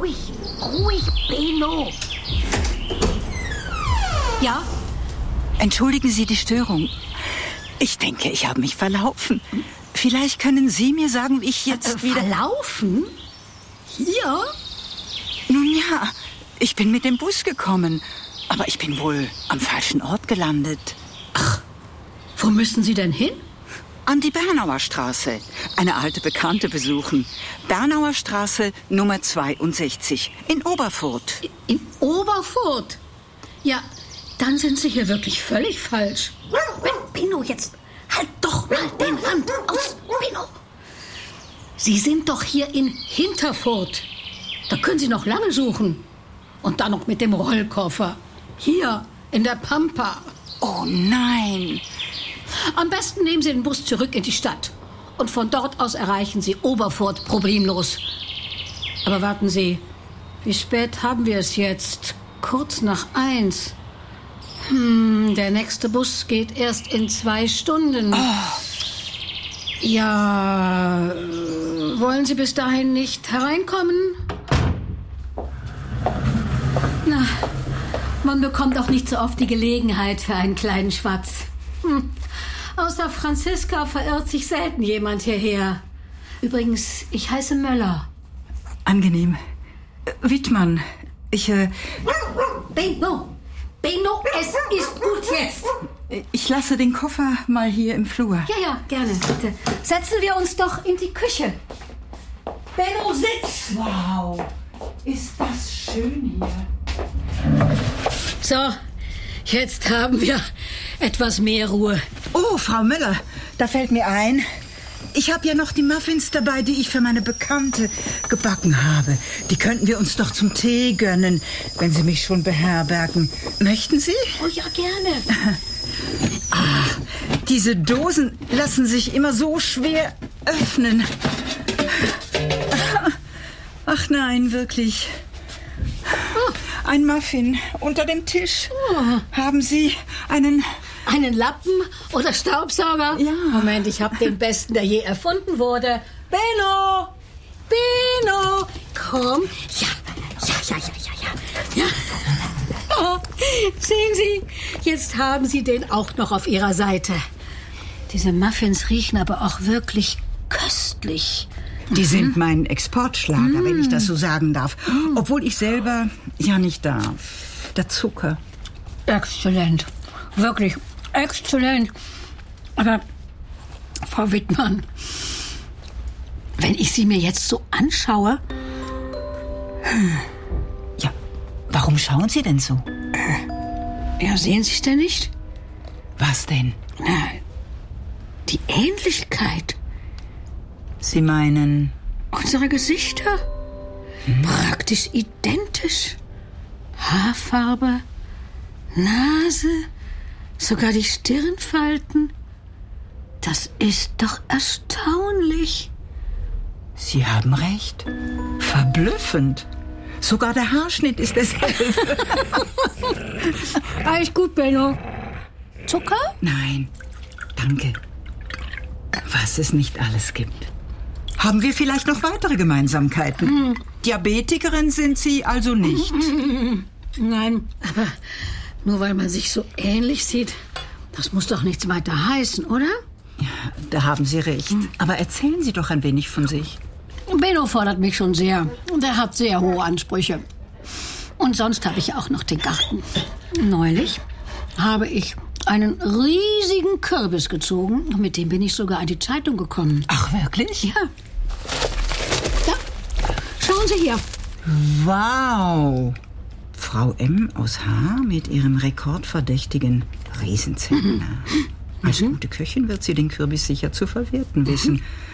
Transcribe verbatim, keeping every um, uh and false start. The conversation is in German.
ruhig, ruhig, Benno. Ja? Entschuldigen Sie die Störung. Ich denke, ich habe mich verlaufen. Vielleicht können Sie mir sagen, wie ich jetzt äh, wieder... Verlaufen? Hier? Nun ja, ich bin mit dem Bus gekommen. Aber ich bin wohl am falschen Ort gelandet. Ach, wo müssen Sie denn hin? An die Bernauer Straße. Eine alte Bekannte besuchen. Bernauer Straße Nummer zweiundsechzig in Oberfurt. In Oberfurt? Ja, dann sind Sie hier wirklich völlig falsch. Benno, jetzt halt doch mal den Rand aus. Benno. Sie sind doch hier in Hinterfurt. Da können Sie noch lange suchen. Und dann noch mit dem Rollkoffer. Hier, in der Pampa. Oh nein. Am besten nehmen Sie den Bus zurück in die Stadt. Und von dort aus erreichen Sie Oberfurt problemlos. Aber warten Sie, wie spät haben wir es jetzt? Kurz nach eins. Hm, der nächste Bus geht erst in zwei Stunden. Oh. Ja, wollen Sie bis dahin nicht hereinkommen? Na, man bekommt auch nicht so oft die Gelegenheit für einen kleinen Schwatz. Hm. Außer Franziska verirrt sich selten jemand hierher. Übrigens, ich heiße Möller. Angenehm. Äh, Wittmann, ich, äh... Benno! Benno, es ist gut jetzt! Ich lasse den Koffer mal hier im Flur. Ja, ja, gerne, bitte. Setzen wir uns doch in die Küche. Benno, sitz! Wow, ist das schön hier. So, jetzt haben wir etwas mehr Ruhe. Oh, Frau Müller, da fällt mir ein, ich habe ja noch die Muffins dabei, die ich für meine Bekannte gebacken habe. Die könnten wir uns doch zum Tee gönnen, wenn Sie mich schon beherbergen. Möchten Sie? Oh ja, gerne. Ah, diese Dosen lassen sich immer so schwer öffnen. Ach nein, wirklich. Ein Muffin unter dem Tisch. Oh. Haben Sie einen... Einen Lappen oder Staubsauger? Ja. Moment, ich habe den besten, der je erfunden wurde. Benno! Benno! Komm. Ja, ja, ja, ja, ja, ja. Oh, sehen Sie, jetzt haben Sie den auch noch auf Ihrer Seite. Diese Muffins riechen aber auch wirklich köstlich. Die sind mein Exportschlager, mm. wenn ich das so sagen darf. Mm. Obwohl ich selber ja nicht darf. Der Zucker. Exzellent. Wirklich exzellent. Aber, Frau Wittmann, wenn ich Sie mir jetzt so anschaue... Hm. Ja, warum schauen Sie denn so? Ja, sehen Sie es denn nicht? Was denn? Na, die Ähnlichkeit. Sie meinen... Unsere Gesichter? Hm. Praktisch identisch. Haarfarbe, Nase, sogar die Stirnfalten. Das ist doch erstaunlich. Sie haben recht. Verblüffend. Sogar der Haarschnitt ist derselbe. Alles gut, Benno. Zucker? Nein, danke. Was es nicht alles gibt. Haben wir vielleicht noch weitere Gemeinsamkeiten? Hm. Diabetikerin sind Sie also nicht? Nein, aber nur weil man sich so ähnlich sieht, das muss doch nichts weiter heißen, oder? Ja, da haben Sie recht. Hm. Aber erzählen Sie doch ein wenig von sich. Benno fordert mich schon sehr. Und er hat sehr hohe Ansprüche. Und sonst habe ich auch noch den Garten. Neulich habe ich einen riesigen Kürbis gezogen. Mit dem bin ich sogar an die Zeitung gekommen. Ach, wirklich? Ja. Da, schauen Sie hier. Wow. Frau M. aus H. mit ihrem rekordverdächtigen Riesenzentner. Mhm. Als gute Köchin wird sie den Kürbis sicher zu verwerten wissen.